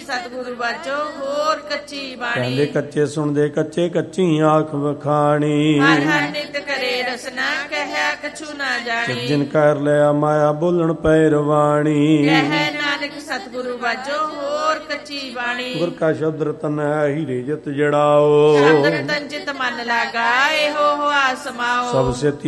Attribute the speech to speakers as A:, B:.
A: ਸਤਿਗੁਰੂ ਬਾਝੋ ਹੋਰ ਕੱਚੀ ਬਾਣੀ।
B: ਕਹਿੰਦੇ ਕੱਚੇ ਸੁਣਦੇ ਕੱਚੇ ਕੱਚੀ ਆਖ ਵਖਾਣੀ।
A: ਹਰ ਹਰ ਨਿਤ ਕਰੇ ਰਸਨਾ ਕਹਿਆ ਕਛੂ ਨਾ ਜਾਣੀ।
B: ਜਿਨ ਕਰ ਲਿਆ ਮਾਇਆ ਬੋਲਣ ਪੈ ਰਵਾਣੀ।
A: ਕਹਿ ਨਾਨਕ ਸਤਿਗੁਰੂ ਬਾਝੋ ਹੋਰ ਕੱਚੀ ਬਾਣੀ।
B: ਗੁਰ ਕਾ ਸ਼ਬਦ ਰਤਨ ਹੈ ਹੀਰੇ ਜਿਤ ਜੜਾਓ।
A: ਸ਼ਬਦ ਰਤਨ ਜਿਤ ਮਨ ਲਾਗਾ ਇਹੋ ਹੋਆ ਸਮਾਓ।
B: ਸਭ ਸੇ